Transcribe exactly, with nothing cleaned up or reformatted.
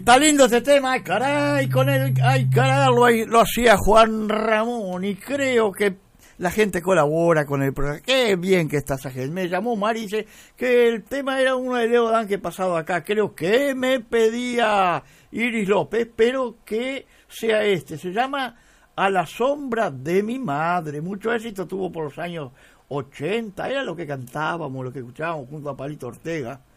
Está lindo este tema, ay caray, con el, ay caray, lo, lo hacía Juan Ramón y creo que la gente colabora con el programa. Qué bien que estás, Ángel. Me llamó Mari y dice que el tema era uno de Leo Dan que pasado acá. Creo que me pedía Iris López, pero que sea este. Se llama A la sombra de mi madre. Mucho éxito tuvo por los años ochenta. Era lo que cantábamos, lo que escuchábamos junto a Palito Ortega.